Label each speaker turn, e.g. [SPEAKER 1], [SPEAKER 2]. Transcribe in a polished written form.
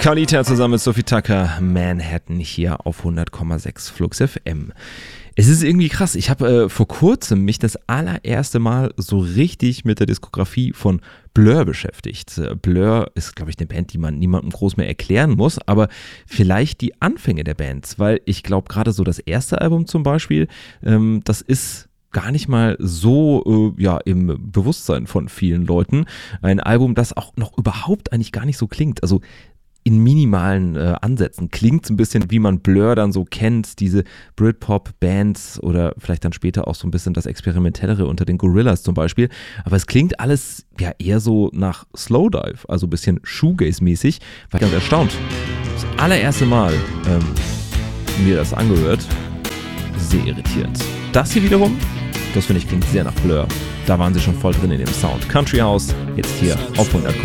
[SPEAKER 1] Carlita zusammen mit Sophie Tucker, Manhattan hier auf 100,6 Flux FM. Es ist irgendwie krass, ich habe vor kurzem mich das allererste Mal so richtig mit der Diskografie von Blur beschäftigt. Blur ist, glaube ich, eine Band, die man niemandem groß mehr erklären muss, aber vielleicht die Anfänge der Bands, weil ich glaube gerade so das erste Album zum Beispiel, das ist gar nicht mal so im Bewusstsein von vielen Leuten. Ein Album, das auch noch überhaupt eigentlich gar nicht so klingt, also in minimalen Ansätzen. Klingt so ein bisschen, wie man Blur dann so kennt, diese Britpop-Bands oder vielleicht dann später auch so ein bisschen das Experimentellere unter den Gorillaz zum Beispiel. Aber es klingt alles ja eher so nach Slowdive, also ein bisschen Shoegaze-mäßig. War ganz erstaunt. Das allererste Mal mir das angehört, sehr irritierend. Das hier wiederum, das finde ich klingt sehr nach Blur. Da waren sie schon voll drin in dem Sound. Country House, jetzt hier auf 100,6.